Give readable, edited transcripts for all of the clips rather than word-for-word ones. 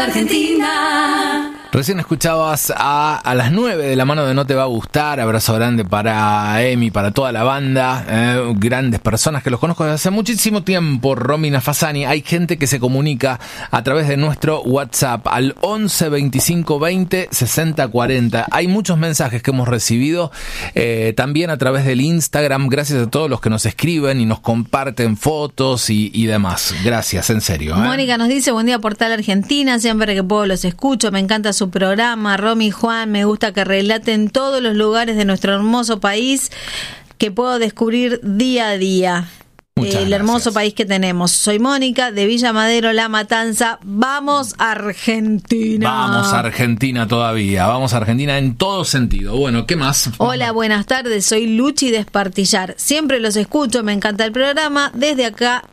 Argentina. Recién escuchabas a las 9 de la mano de No Te Va a Gustar. Abrazo grande para Emi, para toda la banda, grandes personas que los conozco desde hace muchísimo tiempo. Romina Fasani. Hay gente que se comunica a través de nuestro WhatsApp al 11 25 20 60 40. Hay muchos mensajes que hemos recibido también a través del Instagram. Gracias a todos los que nos escriben y nos comparten fotos y demás. Gracias, en serio. Mónica nos dice: buen día, Portal Argentina, siempre que puedo los escucho, me encanta su programa. Romy y Juan, me gusta que relaten todos los lugares de nuestro hermoso país que puedo descubrir día a día. El hermoso país que tenemos. Soy Mónica de Villa Madero, La Matanza. ¡Vamos Argentina! Vamos a Argentina todavía. Vamos a Argentina en todo sentido. Bueno, ¿qué más? Hola, buenas tardes. Soy Luchi de Espartillar. Siempre los escucho, me encanta el programa. Desde acá,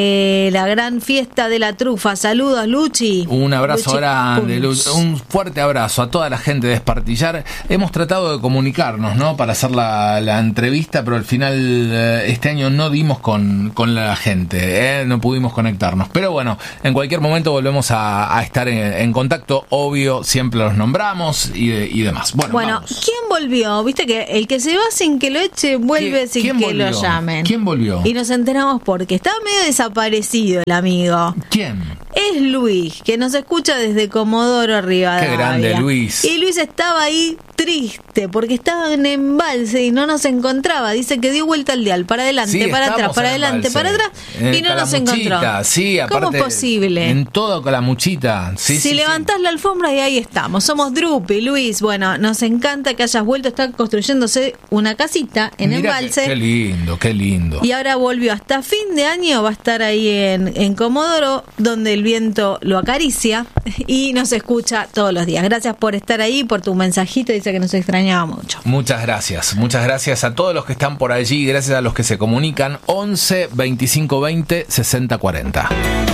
la gran fiesta de la trufa. Saludos, Luchi. Un abrazo Luchi grande, Kunz. un fuerte abrazo a toda la gente de Espartillar. Hemos tratado de comunicarnos, ¿no? Para hacer la entrevista, pero al final este año no dimos con la gente, no pudimos conectarnos, pero bueno, en cualquier momento volvemos a estar en contacto, obvio, siempre los nombramos y demás. Bueno, vamos. ¿Quién volvió? Viste que el que se va sin que lo eche vuelve sin que volvió? lo llamen. ¿Quién volvió? Y nos enteramos porque estaba medio desaparecido el amigo. ¿Quién? Es Luis, que nos escucha desde Comodoro Rivadavia. Qué grande, Luis. Y Luis estaba ahí triste porque estaba en embalse y no nos encontraba. Dice que dio vuelta al dial, para adelante, Sí, para atrás, para en adelante, embalse. para atrás, y no nos encontró. Sí, aparte, ¿Cómo es posible? En todo con la muchita. Sí, Si levantás la alfombra y ahí estamos. Somos Drupi, Luis. Bueno, nos encanta que hayas vuelto. Está construyéndose una casita en Mirá embalse. Qué lindo, qué lindo. Y ahora volvió. Hasta fin de año va a estar ahí en Comodoro, donde el viento lo acaricia y nos escucha todos los días. Gracias por estar ahí, por tu mensajito. Dice que nos extrañaba mucho. Muchas gracias a todos los que están por allí, gracias a los que se comunican. 11 25 20 60 40.